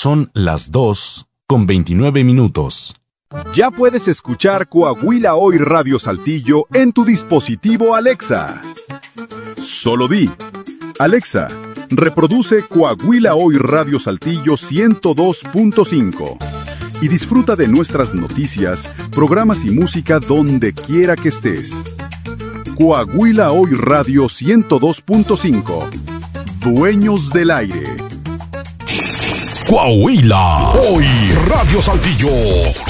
Son las 2:29. Ya puedes escuchar Coahuila Hoy Radio Saltillo en tu dispositivo Alexa. Solo di: Alexa, reproduce Coahuila Hoy Radio Saltillo 102.5 y disfruta de nuestras noticias, programas y música donde quiera que estés. Coahuila Hoy Radio 102.5. Dueños del aire. Coahuila Hoy Radio Saltillo.